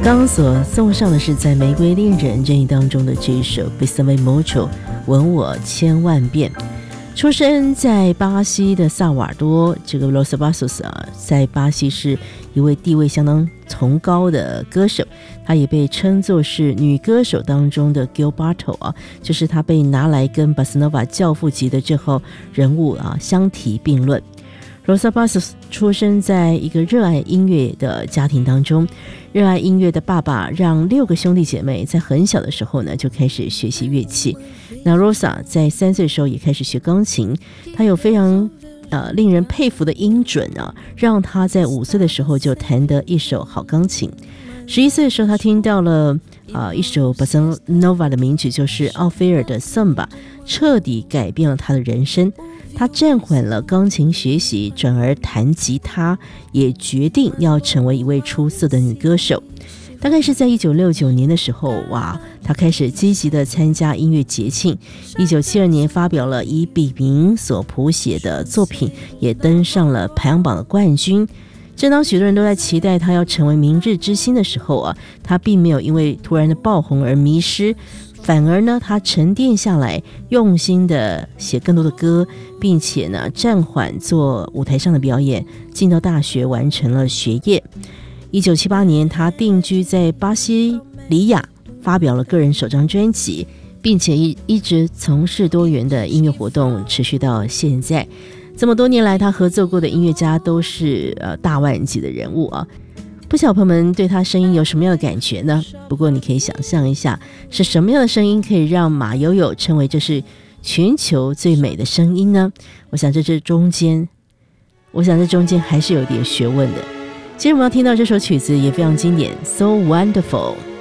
刚刚所送上的是在《玫瑰恋人》阵营当中的这一首 Besame Mucho 吻我千万遍。出生在巴西的萨瓦尔多，这个 Los Passos 在巴西是一位地位相当崇高的歌手，她也被称作是女歌手当中的 Gilberto 就是她被拿来跟巴斯诺瓦教父级的这号人物相提并论。Rosa Passos 出生在一个热爱音乐的家庭当中，热爱音乐的爸爸让6个兄弟姐妹在很小的时候呢就开始学习乐器。那 Rosa 在3岁的时候也开始学钢琴，她有非常令人佩服的音准让她在5岁的时候就弹得一手好钢琴。11岁的时候，她听到了一首 Bossa Nova 的名曲，就是奥菲尔的 Samba， 彻底改变了她的人生。他暂缓了钢琴学习，转而弹吉他，也决定要成为一位出色的女歌手。大概是在1969年的时候，他开始积极的参加音乐节庆。1972年发表了以笔名所谱写的作品，也登上了排行榜的冠军。正当许多人都在期待他要成为明日之星的时候他并没有因为突然的爆红而迷失，反而呢，他沉淀下来，用心的写更多的歌，并且呢，暂缓做舞台上的表演，进到大学完成了学业。1978年，他定居在巴西里亚，发表了个人首张专辑，并且一直从事多元的音乐活动，持续到现在。这么多年来，他合作过的音乐家都是大万级的人物不晓得朋友们对他声音有什么样的感觉呢？不过你可以想象一下，是什么样的声音可以让马友友称为这是全球最美的声音呢？我想这中间还是有点学问的。今天我们要听到这首曲子也非常经典， So Wonderful。